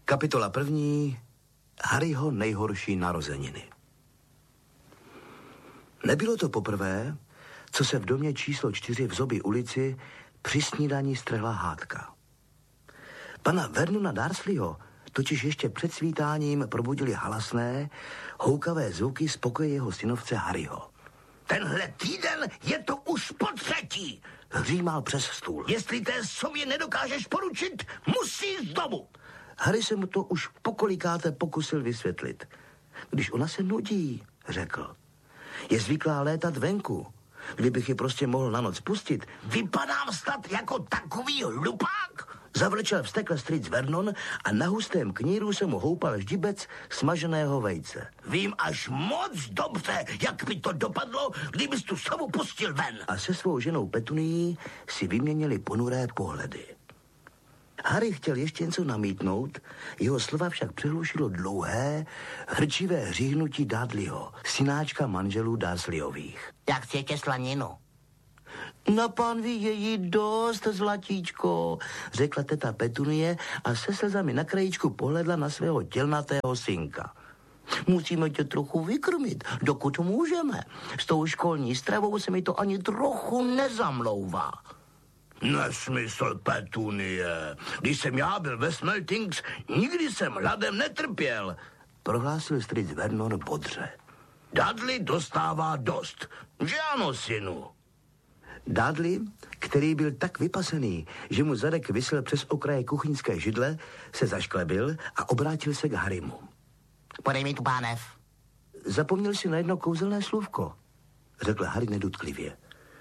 Kapitola 1. Harryho nejhorší narozeniny. Nebylo to poprvé, co se v domě číslo 4 v Zoby ulici při snídani strhla hádka. Pana Vernona Dursleyho totiž ještě před svítáním probudili halasné, houkavé zvuky z pokoje jeho synovce Harryho. Tenhle týden je to už potřetí, hřímal přes stůl. Jestli té sově nedokážeš poručit, musí z domu. Harry se mu to už pokolikáté pokusil vysvětlit. Když ona se nudí, řekl. Je zvyklá létat venku. Kdybych ji prostě mohl na noc pustit. Vypadám snad jako takový hlupák? Zavlečel vztekle strýc Vernon a na hustém kníru se mu houpal ždibec smaženého vejce. Vím až moc dobře, jak by to dopadlo, kdybys tu sovu pustil ven. A se svou ženou Petunií si vyměnili ponuré pohledy. Harry chtěl ještě něco namítnout, jeho slova však přehlušilo dlouhé, hrčivé hříhnutí Dudleyho, synáčka manželů Dursleyových. Jak chcete slaninu? Na pánvi je jí dost, zlatíčko, řekla teta Petunie a se slzami na krajíčku pohledla na svého tělnatého synka. Musíme tě trochu vykrmit, dokud můžeme. S tou školní stravou se mi to ani trochu nezamlouvá. Nesmysl, Petunie. Když jsem já byl ve Smeltings, nikdy jsem hladem netrpěl, prohlásil strýc Vernon bodře. Dudley dostává dost. Že ano, synu? Dudley, který byl tak vypasený, že mu zadek visel přes okraje kuchyňské židle, se zašklebil a obrátil se k Harrymu. Podej mi tu pánev. Zapomněl si na jedno kouzelné slůvko, řekl Harry nedutklivě.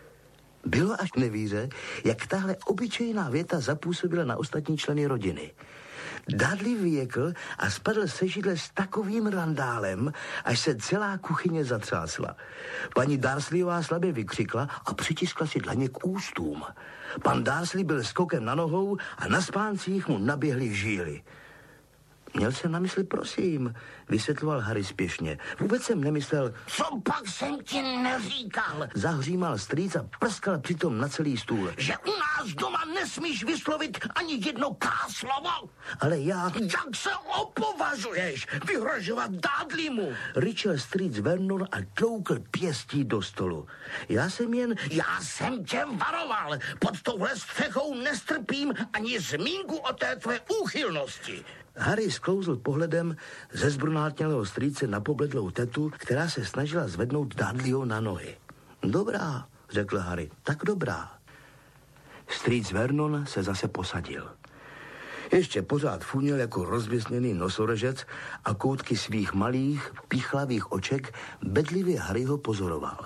Bylo až nevíře, jak tahle obyčejná věta zapůsobila na ostatní členy rodiny. Dudley vyjekl a spadl se židle s takovým randálem, až se celá kuchyně zatřásla. Paní Dursleyová slabě vykřikla a přitiskla si dlaně k ústům. Pan Dursley byl skokem na nohou a na spáncích mu naběhly žíly. Měl jsem na mysli, prosím, vysvětloval Harry spěšně. Vůbec jsem nemyslel... Co pak jsem ti neříkal? Zahřímal strýc a prskal přitom na celý stůl. Že u nás doma nesmíš vyslovit ani jedno K-slovo? Ale já... Jak se opovažuješ vyhrožovat Dudleymu? Ryčel strýc Vernon a tloukl pěstí do stolu. Já jsem tě varoval. Pod touhle střechou nestrpím ani zmínku o té tvé úchylnosti. Harry sklouzl pohledem ze zbrunátnělého strýce na pobledlou tetu, která se snažila zvednout Dudleyho na nohy. Dobrá, řekl Harry, tak dobrá. Strýc Vernon se zase posadil. Ještě pořád funěl jako rozběsněný nosorožec a koutky svých malých, pichlavých oček bedlivě Harryho pozoroval.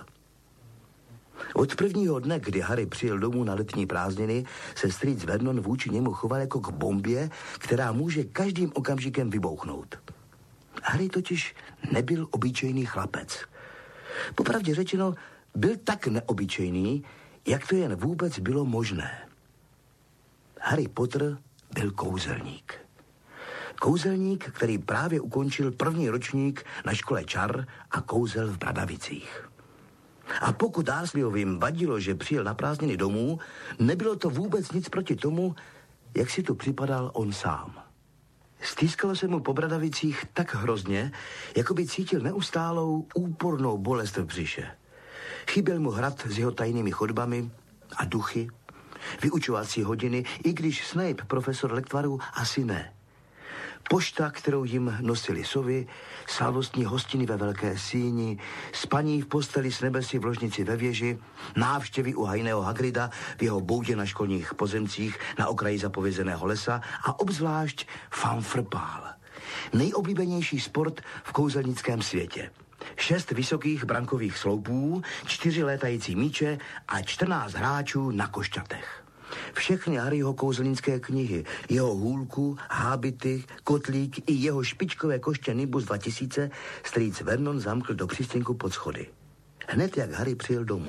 Od prvního dne, kdy Harry přijel domů na letní prázdniny, se strýc Vernon vůči němu choval jako k bombě, která může každým okamžikem vybouchnout. Harry totiž nebyl obyčejný chlapec. Popravdě řečeno, byl tak neobyčejný, jak to jen vůbec bylo možné. Harry Potter byl kouzelník. Kouzelník, který právě ukončil první ročník na škole čar a kouzel v Bradavicích. A pokud Dursleyovým vadilo, že přijel na prázdniny domů, nebylo to vůbec nic proti tomu, jak si to připadal on sám. Stýskalo se mu po Bradavicích tak hrozně, jako by cítil neustálou, úpornou bolest v břiše. Chyběl mu hrad s jeho tajnými chodbami a duchy, vyučovací hodiny, i když Snape, profesor lektvaru, asi ne. Pošta, kterou jim nosili sovy, slavnostní hostiny ve velké síni, spaní v posteli s nebesy v ložnici ve věži, návštěvy u hajného Hagrida v jeho boudě na školních pozemcích na okraji zapovězeného lesa a obzvlášť fanfrpál. Nejoblíbenější sport v kouzelnickém světě. 6 vysokých brankových sloupů, 4 létající míče a 14 hráčů na košťatech. Všechny Harryho kouzelnické knihy, jeho hůlku, hábity, kotlík i jeho špičkové koště Nimbus 2000 strýc Vernon zamkl do přístřenku pod schody. Hned jak Harry přijel domů.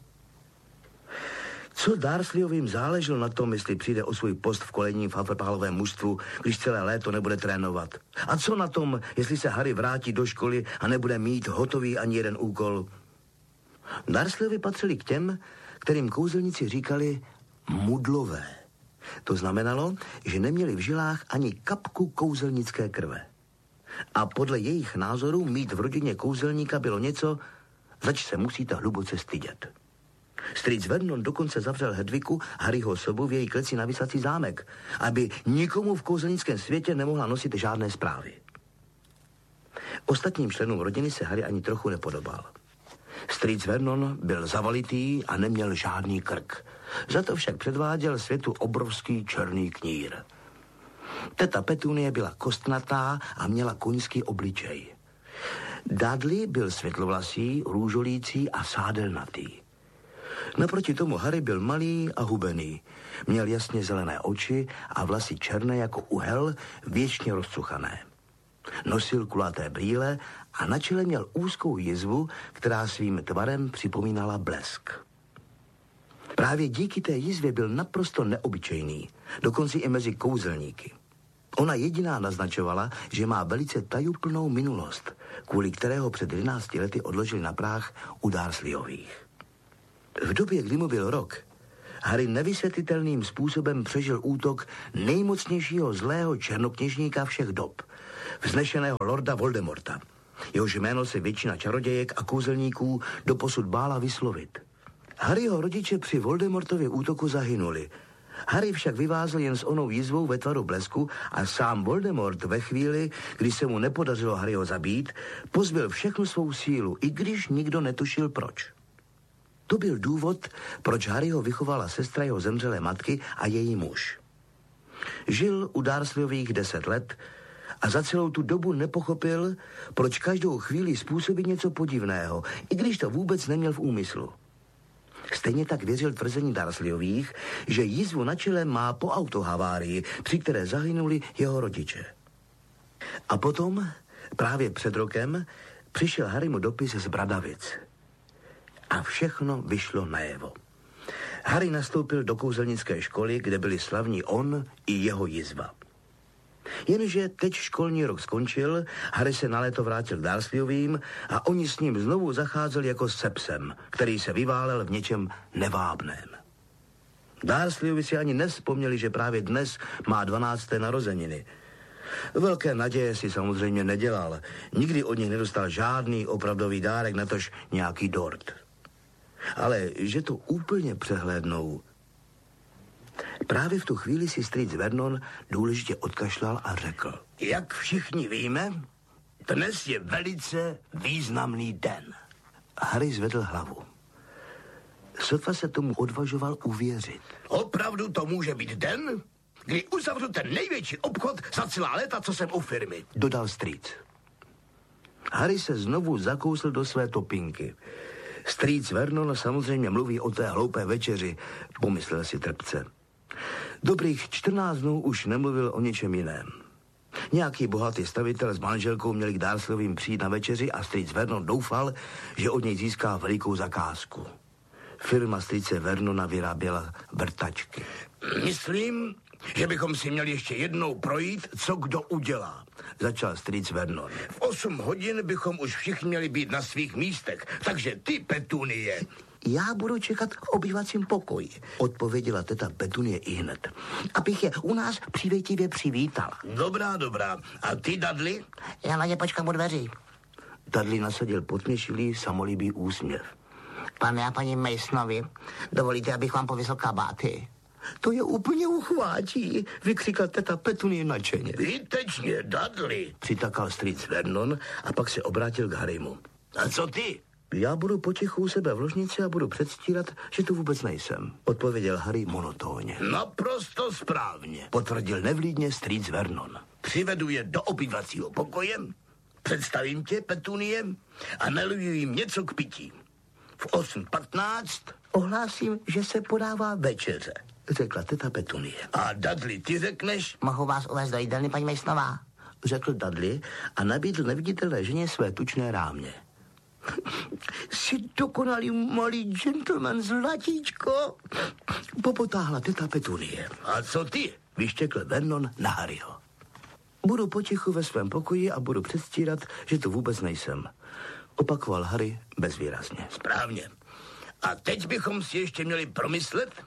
Co Dursleyovým záleželo na tom, jestli přijde o svůj post v kolejním Hufflepufovém mužstvu, když celé léto nebude trénovat? A co na tom, jestli se Harry vrátí do školy a nebude mít hotový ani jeden úkol? Dursleyovi patřili k těm, kterým kouzelníci říkali mudlové. To znamenalo, že neměli v žilách ani kapku kouzelnické krve. A podle jejich názorů mít v rodině kouzelníka bylo něco, zač se musíte hluboce stydět. Strýc Vernon dokonce zavřel Hedviku, Harryho sobu, v její kleci na visací zámek, aby nikomu v kouzelnickém světě nemohla nosit žádné zprávy. Ostatním členům rodiny se Harry ani trochu nepodobal. Strýc Vernon byl zavalitý a neměl žádný krk. Za to však předváděl světu obrovský černý knír. Teta Petunie byla kostnatá a měla koňský obličej. Dudley byl světlovlasý, růžolící a sádelnatý. Naproti tomu Harry byl malý a hubený. Měl jasně zelené oči a vlasy černé jako uhel, věčně rozcuchané. Nosil kulaté brýle a na čele měl úzkou jizvu, která svým tvarem připomínala blesk. Právě díky té jizvě byl naprosto neobyčejný, dokonce i mezi kouzelníky. Ona jediná naznačovala, že má velice tajuplnou minulost, kvůli kterého před 11 lety odložili na práh u Dursleyových. V době, kdy mu byl rok, Harry nevysvětlitelným způsobem přežil útok nejmocnějšího zlého černokněžníka všech dob, vznešeného lorda Voldemorta. Jehož jméno se většina čarodějek a kouzelníků doposud bála vyslovit. Harryho rodiče při Voldemortově útoku zahynuli. Harry však vyvázl jen s onou jizvou ve tvaru blesku a sám Voldemort ve chvíli, kdy se mu nepodařilo Harryho zabít, pozbyl všechnu svou sílu, i když nikdo netušil proč. To byl důvod, proč Harryho vychovala sestra jeho zemřelé matky a její muž. Žil u Dursleyových 10 let a za celou tu dobu nepochopil, proč každou chvíli způsobí něco podivného, i když to vůbec neměl v úmyslu. Stejně tak věřil tvrzení Dursleyových, že jizvu na čele má po autohavárii, při které zahynuli jeho rodiče. A potom, právě před rokem, přišel Harrymu dopis z Bradavic. A všechno vyšlo najevo. Harry nastoupil do kouzelnické školy, kde byli slavní on i jeho jizva. Jenže teď školní rok skončil, Harry se na léto vrátil k Dursleyovým a oni s ním znovu zacházeli jako s psem, který se vyválel v něčem nevábném. Dursleyovi si ani nevzpomněli, že právě dnes má 12. narozeniny. Velké naděje si samozřejmě nedělal. Nikdy od nich nedostal žádný opravdový dárek, natož nějaký dort. Ale že to úplně přehlédnou. Právě v tu chvíli si strýc Vernon důležitě odkašlal a řekl: Jak všichni víme, dnes je velice významný den. Harry zvedl hlavu. Sotva se tomu odvažoval uvěřit. Opravdu to může být den, kdy uzavřu ten největší obchod za celá léta, co jsem u firmy, dodal strýc. Harry se znovu zakousl do své topinky. Strýc Vernon samozřejmě mluví o té hloupé večeři, pomyslel si trpce. Dobrých 14 dnů už nemluvil o ničem jiném. Nějaký bohatý stavitel s manželkou měli k Dursleyovým přijít na večeři a strýc Vernon doufal, že od něj získá velikou zakázku. Firma strýce Vernona vyráběla vrtačky. Myslím, že bychom si měli ještě jednou projít, co kdo udělá, začal strýc Vernon. V 8 hodin bychom už všichni měli být na svých místech, takže ty, Petunie. Já budu čekat v obývacím pokoji, odpověděla teta Petunie ihned, abych je u nás přívětivě přivítala. Dobrá. A ty, Dudley? Já na ně počkám u dveří. Dudley nasadil potměšilý, samolibý úsměv. Pane a paní Masonovi, dovolíte, abych vám pověsil kabáty? To je úplně uchvátí, vykřikla teta Petunie nadšeně. Výtečně, Dudley, přitakal strýc Vernon a pak se obrátil k Harrymu. A co ty? Já budu potichu u sebe v ložnici a budu předstírat, že tu vůbec nejsem, odpověděl Harry monotónně. Naprosto správně, potvrdil nevlídně strýc Vernon. Přivedu je do obývacího pokoje, představím tě, Petunie, a naluju jim něco k pití. V 8:15 ohlásím, že se podává večeře, řekla teta Petunie. A Dudley, ty řekneš? Mohu vás uvést do jídelny, paní Masonová? Řekl Dudley a nabídl neviditelné ženě své tučné rámě. Jsi dokonalý malý gentleman, zlatíčko, popotáhla teta Petunie. A co ty? Vyštěkl Vernon na Harryho. Budu potichu ve svém pokoji a budu předstírat, že tu vůbec nejsem, opakoval Harry bezvýrazně. Správně. A teď bychom si ještě měli promyslet,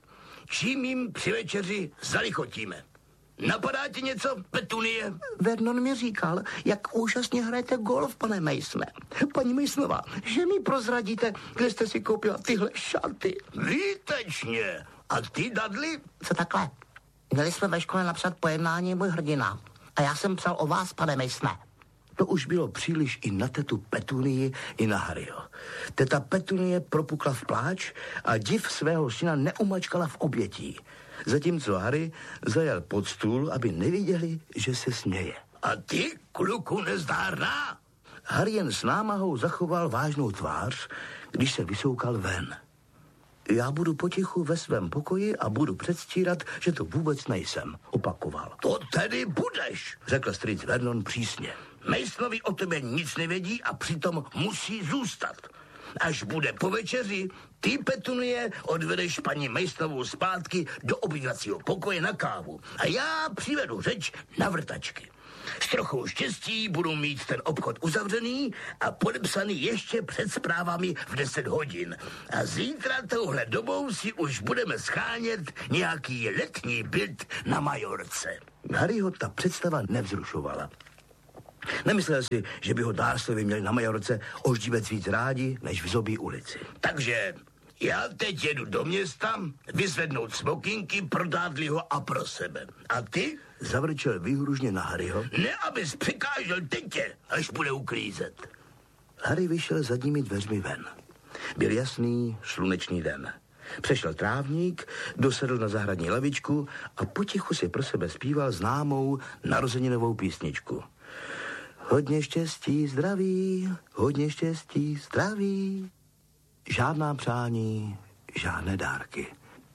čím jim při večeři zalichotíme. Napadá ti něco, Petunie? Vernon mi říkal, jak úžasně hrajete golf, pane Masone. Paní Masonová, že mi prozradíte, kde jste si koupila tyhle šaty? Výtečně. A ty, Dudley? Co takhle? Měli jsme ve škole napsat pojednání Můj hrdina. A já jsem psal o vás, pane Masone. To už bylo příliš i na tetu Petunii, i na Harryho. Teta Petunie propukla v pláč a div svého syna neumačkala v obětí. Zatímco Harry zajel pod stůl, aby neviděli, že se směje. A ty, kluku nezdárná? Harry jen s námahou zachoval vážnou tvář, když se vysoukal ven. Já budu potichu ve svém pokoji a budu předstírat, že to vůbec nejsem, opakoval. To tedy budeš, řekl strýc Vernon přísně. Masonovi o tebe nic nevědí a přitom musí zůstat. Až bude po večeři, ty, Petunie, odvedeš paní Masonovou zpátky do obývacího pokoje na kávu a já přivedu řeč na vrtačky. S trochou štěstí budu mít ten obchod uzavřený a podepsaný ještě před zprávami v 10 hodin. A zítra touhle dobou si už budeme schánět nějaký letní byt na Majorce. Harryho ta představa nevzrušovala. Nemyslel si, že by ho Dursleyovi měli na Majorce oždívec víc rádi, než v Zobí ulici. Takže já teď jedu do města vyzvednout smokinky pro Dudleyho a pro sebe. A ty? Zavrčel výhružně na Harryho. Ne, abys překážel tetě, až bude uklízet. Harry vyšel zadními dveřmi ven. Byl jasný, slunečný den. Přešel trávník, dosedl na zahradní lavičku a potichu si pro sebe zpíval známou narozeninovou písničku. Hodně štěstí, zdraví, hodně štěstí, zdraví. Žádná přání, žádné dárky.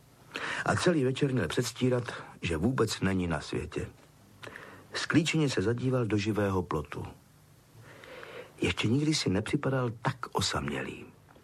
A celý večer měl předstírat, že vůbec není na světě. Sklíčeně se zadíval do živého plotu. Ještě nikdy si nepřipadal tak osamělý.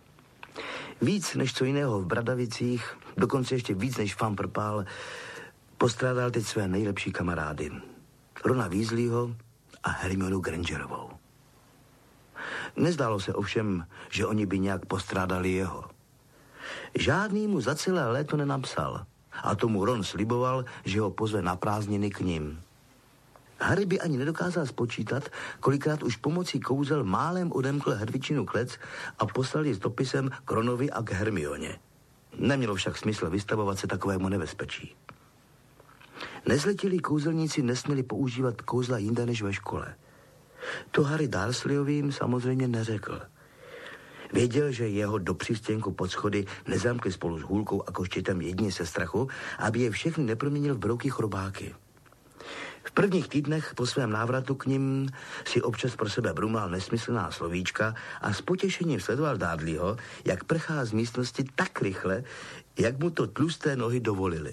Víc než co jiného v Bradavicích, dokonce ještě víc než Fan Prpál, postrádal teď své nejlepší kamarády. Rona Weasleyho a Hermionu Grangerovou. Nezdálo se ovšem, že oni by nějak postrádali jeho. Žádný mu za celé léto nenapsal a tomu Ron sliboval, že ho pozve na prázdniny k nim. Harry by ani nedokázal spočítat, kolikrát už pomocí kouzel málem odemkl Hedvičinu klec a poslal ji s dopisem k Ronovi a k Hermioně. Nemělo však smysl vystavovat se takovému nebezpečí. Nezletilí kouzelníci nesměli používat kouzla jinde než ve škole. To Harry Dursleyovým samozřejmě neřekl. Věděl, že jeho do přístěnku pod schody nezamkli spolu s hůlkou a koštětem jedině se strachu, aby je všechny neproměnil v brouky chrobáky. V prvních týdnech po svém návratu k nim si občas pro sebe brumlal nesmyslná slovíčka a s potěšením sledoval Dudleyho, jak prchá z místnosti tak rychle, jak mu to tlusté nohy dovolily.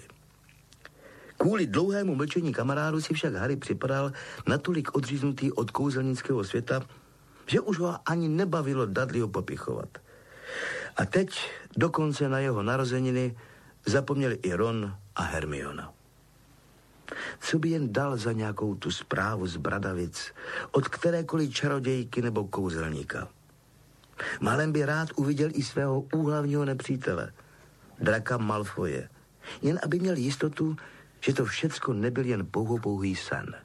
Kvůli dlouhému mlčení kamarádu si však Harry připadal natolik odříznutý od kouzelnického světa, že už ho ani nebavilo Dudleyho popichovat. A teď dokonce na jeho narozeniny zapomněli i Ron a Hermiona. Co by jen dal za nějakou tu zprávu z Bradavic od kterékoliv čarodějky nebo kouzelníka. Málem by rád uviděl i svého úhlavního nepřítele, Draka Malfoje, jen aby měl jistotu, že to všecko nebyl jen pouhý sen.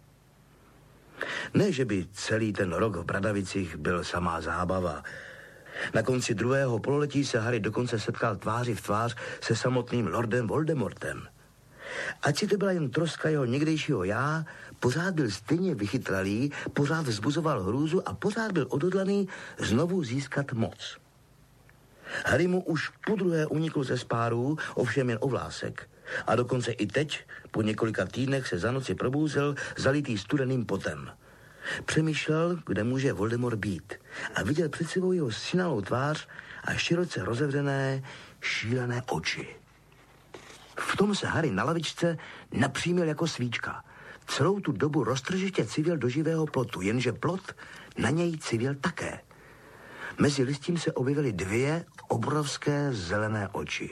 Ne, že by celý ten rok v Bradavicích byl samá zábava. Na konci druhého pololetí se Harry dokonce setkal tváři v tvář se samotným Lordem Voldemortem. Ať si to byla jen troska jeho někdejšího já, pořád byl stejně vychytralý, pořád vzbuzoval hrůzu a pořád byl odhodlaný znovu získat moc. Harry mu už podruhé unikl ze spárů, ovšem jen o vlásek. A dokonce i teď, po několika týdnech, se za noci probouzel zalitý studeným potem. Přemýšlel, kde může Voldemort být a viděl před sebou jeho synalou tvář a široce rozevřené, šílené oči. V tom se Harry na lavičce napřímil jako svíčka. Celou tu dobu roztržitě civěl do živého plotu, jenže plot na něj civěl také. Mezi listím se objevily dvě obrovské zelené oči.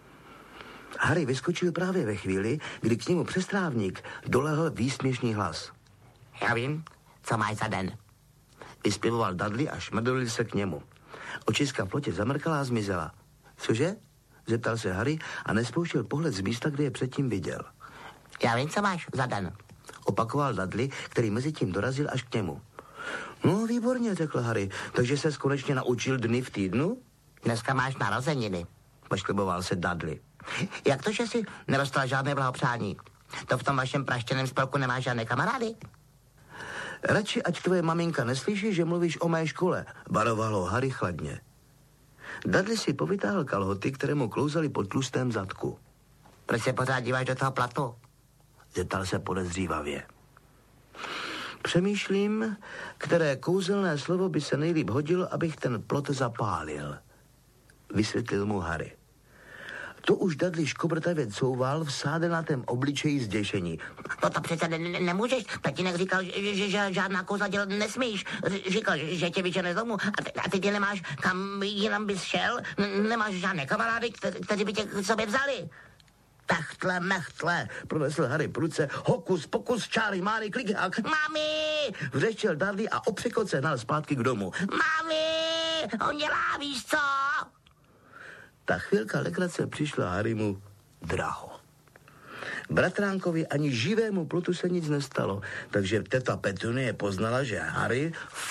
Harry vyskočil právě ve chvíli, kdy k němu přes trávník dolehl výsměšný hlas. Já vím, co máš za den. Vyspěvoval Dudley a šmrdolil se k němu. Očiska v plotě zamrkala a zmizela. Cože? Zeptal se Harry a nespouštěl pohled z místa, kde je předtím viděl. Já vím, co máš za den. Opakoval Dudley, který mezi tím dorazil až k němu. No, výborně, řekl Harry. Takže ses konečně naučil dny v týdnu? Dneska máš narozeniny. Poškliboval se Dudley. Jak to, že jsi nedostal žádné blahopřání? To v tom vašem praštěném spolku nemáš žádné kamarády? Radši, ať tvoje maminka neslyší, že mluvíš o mé škole, varovalo Harry chladně. Dudley si povytáhl kalhoty, které mu klouzaly pod tlustém zadku. Proč se pořád díváš do toho platu? Zeptal se podezřívavě. Přemýšlím, které kouzelné slovo by se nejlíp hodilo, abych ten plot zapálil. Vysvětlil mu Harry. To už Dudley škobrtavě couval v sádelnatém obličeji zděšení. To přece nemůžeš. Tatínek říkal, že žádná kouzla dělat nesmíš. Říkal, že tě vyžene z domu a ty tě nemáš, kam jinam bys šel. Nemáš žádné kamarády, kteří by tě k sobě vzali. Techtle, mechtle, pronesl Harry pruce. Hokus, pokus, čáry, máry, klikák. Mami! Vřeštěl Dudley a opřekot se hnal zpátky k domu. Mami! On dělá, víš co? Ta chvilka legrace přišla Harrymu draho. Bratránkovi ani živému plotu se nic nestalo, takže teta Petunie poznala, že Harry